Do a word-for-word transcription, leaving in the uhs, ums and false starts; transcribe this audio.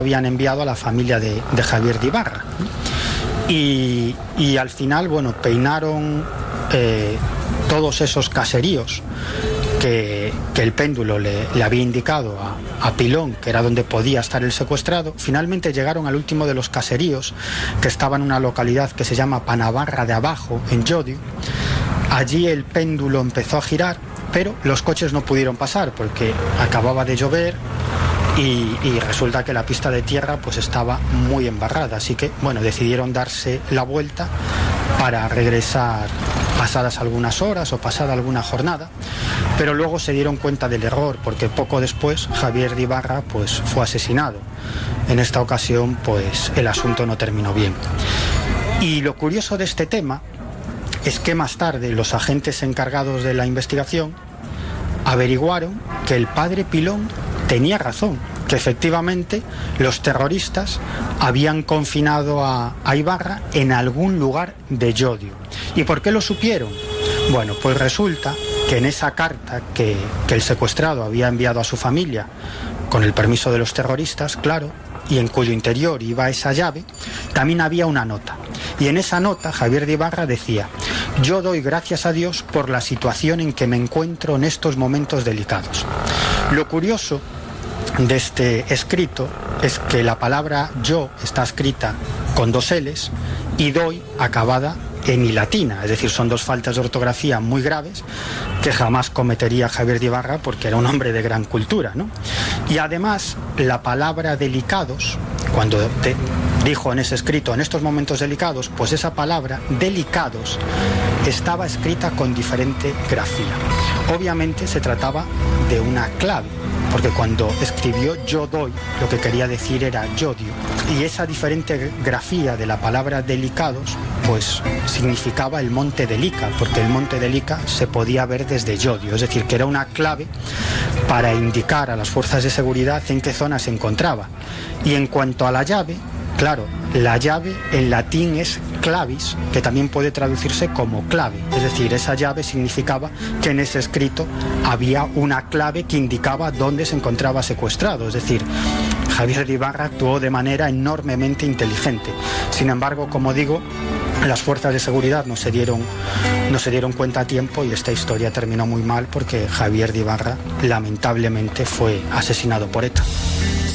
habían enviado a la familia de, de Javier de Ibarra. Y, y al final, bueno, peinaron eh, todos esos caseríos que, que el péndulo le, le había indicado a, a Pilón, que era donde podía estar el secuestrado. Finalmente llegaron al último de los caseríos, que estaba en una localidad que se llama Panavarra de Abajo, en Llodio. Allí el péndulo empezó a girar, pero los coches no pudieron pasar porque acababa de llover y, y resulta que la pista de tierra pues estaba muy embarrada. Así que, bueno, decidieron darse la vuelta para regresar pasadas algunas horas o pasada alguna jornada, pero luego se dieron cuenta del error porque poco después Javier de Ibarra pues fue asesinado. En esta ocasión pues el asunto no terminó bien. Y lo curioso de este tema es que más tarde los agentes encargados de la investigación averiguaron que el padre Pilón tenía razón, que efectivamente los terroristas habían confinado a, a Ibarra en algún lugar de Llodio. ¿Y por qué lo supieron? Bueno, pues resulta que en esa carta que, que el secuestrado había enviado a su familia, con el permiso de los terroristas, claro, y en cuyo interior iba esa llave, también había una nota. Y en esa nota Javier de Ibarra decía: yo doy gracias a Dios por la situación en que me encuentro en estos momentos delicados. Lo curioso de este escrito es que la palabra yo está escrita con dos L's y doy acabada en i latina, es decir, son dos faltas de ortografía muy graves que jamás cometería Javier de Ibarra porque era un hombre de gran cultura, ¿no? Y además la palabra delicados, cuando te dijo en ese escrito en estos momentos delicados, pues esa palabra delicados estaba escrita con diferente grafía. Obviamente se trataba de una clave, porque cuando escribió yo doy, lo que quería decir era yodio. Y esa diferente grafía de la palabra delicados, pues significaba el monte Delica, porque el monte Delica se podía ver desde Llodio, es decir, que era una clave para indicar a las fuerzas de seguridad en qué zona se encontraba. Y en cuanto a la llave, claro, la llave en latín es clavis, que también puede traducirse como clave, es decir, esa llave significaba que en ese escrito había una clave que indicaba dónde se encontraba secuestrado, es decir, Javier de Ibarra actuó de manera enormemente inteligente. Sin embargo, como digo, las fuerzas de seguridad no se dieron, no se dieron cuenta a tiempo y esta historia terminó muy mal porque Javier de Ibarra lamentablemente fue asesinado por ETA.